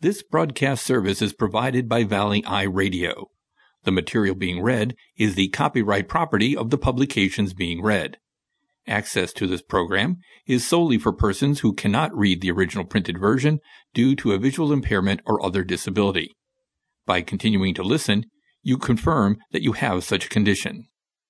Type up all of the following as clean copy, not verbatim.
This broadcast service is provided by Valley Eye Radio. The material being read is the copyright property of the publications being read. Access to this program is solely for persons who cannot read the original printed version due to a visual impairment or other disability. By continuing to listen, you confirm that you have such a condition.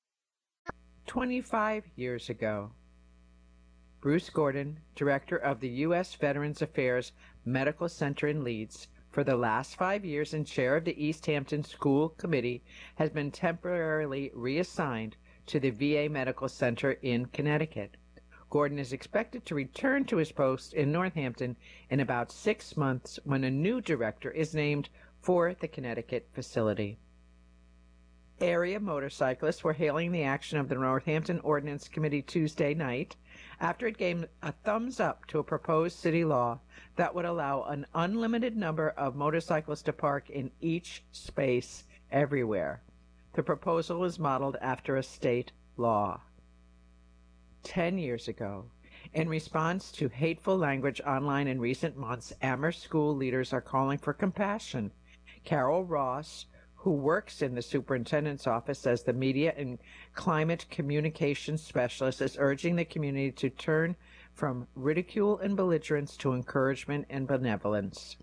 25 years ago, Bruce Gordon, director of the U.S. Veterans Affairs Medical Center in Leeds, for the last 5 years and chair of the East Hampton School Committee, has been temporarily reassigned to the VA Medical Center in Connecticut. Gordon is expected to return to his post in Northampton in about 6 months when a new director is named for the Connecticut facility. Area motorcyclists were hailing the action of the Northampton Ordinance Committee Tuesday night after it gave a thumbs up to a proposed city law that would allow an unlimited number of motorcycles to park in each space everywhere. The proposal is modeled after a state law. 10 years ago, in response to hateful language online in recent months, Amherst school leaders are calling for compassion. Carol Ross, who works in the superintendent's office as the media and climate communications specialist, is urging the community to turn from ridicule and belligerence to encouragement and benevolence.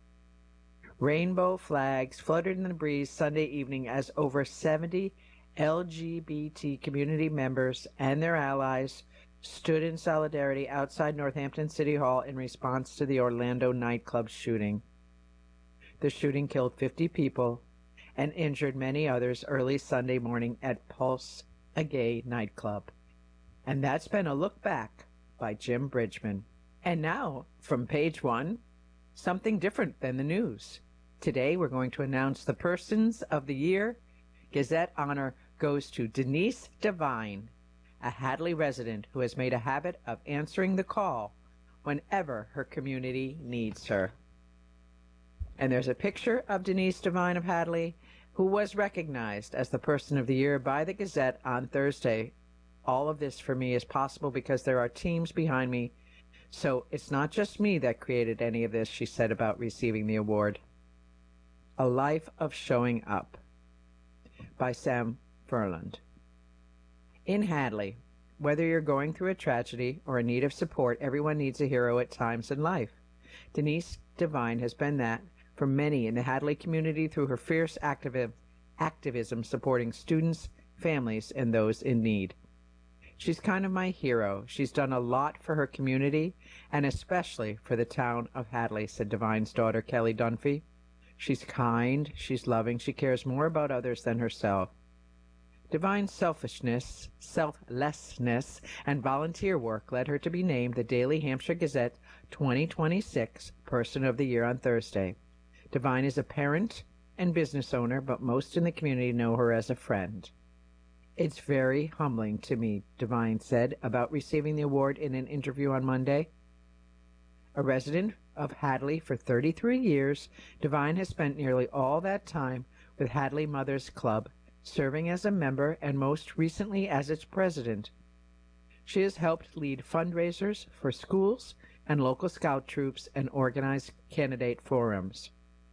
Rainbow flags fluttered in the breeze Sunday evening as over 70 LGBT community members and their allies stood in solidarity outside Northampton City Hall in response to the Orlando nightclub shooting. The shooting killed 50 people and injured many others early Sunday morning at Pulse, a gay nightclub. And that's been a look back by Jim Bridgman. And now, from page 1, something different than the news. Today we're going to announce the Persons of the Year. Gazette honor goes to Denise Devine, a Hadley resident who has made a habit of answering the call whenever her community needs her. And there's a picture of Denise Devine of Hadley, who was recognized as the Person of the Year by the Gazette on Thursday. All of this for me is possible because there are teams behind me, so it's not just me that created any of this, she said about receiving the award. A Life of Showing Up by Sam Furland. In Hadley, whether you're going through a tragedy or in need of support, everyone needs a hero at times in life. Denise Devine has been that for many in the Hadley community through her fierce activism supporting students, families, and those in need. She's kind of my hero. She's done a lot for her community, and especially for the town of Hadley, said Devine's daughter, Kelly Dunphy. She's kind, she's loving, she cares more about others than herself. Devine's selflessness, and volunteer work led her to be named the Daily Hampshire Gazette 2026 Person of the Year on Thursday. Devine is a parent and business owner, but most in the community know her as a friend. It's very humbling to me, Devine said about receiving the award in an interview on Monday. A resident of Hadley for 33 years, Devine has spent nearly all that time with Hadley Mothers Club, serving as a member and most recently as its president. She has helped lead fundraisers for schools and local scout troops and organize candidate forums.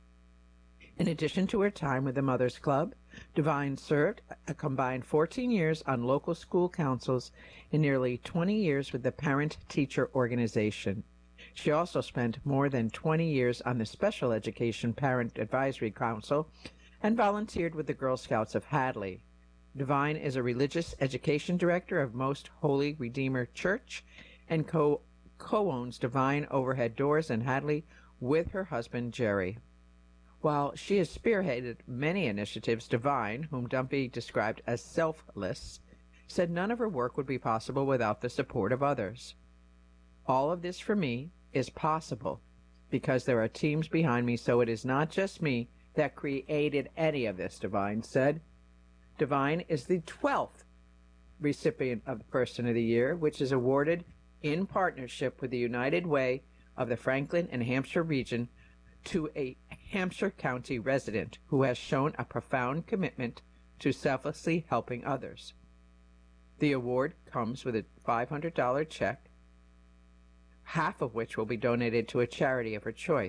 In addition to her time with the Mothers Club, Devine served a combined 14 years on local school councils and nearly 20 years with the Parent-Teacher Organization. She also spent more than 20 years on the Special Education Parent Advisory Council and volunteered with the Girl Scouts of Hadley. Devine is a religious education director of Most Holy Redeemer Church and co-owns Devine Overhead Doors in Hadley with her husband, Jerry. While she has spearheaded many initiatives, Devine, whom Dunphy described as selfless, said none of her work would be possible without the support of others. All of this for me is possible because there are teams behind me, so it is not just me that created any of this, Devine said. Devine is the 12th recipient of the Person of the Year, which is awarded in partnership with the United Way of the Franklin and Hampshire region to a Hampshire County resident who has shown a profound commitment to selflessly helping others. The award comes with a $500 check, half of which will be donated to a charity of her choice.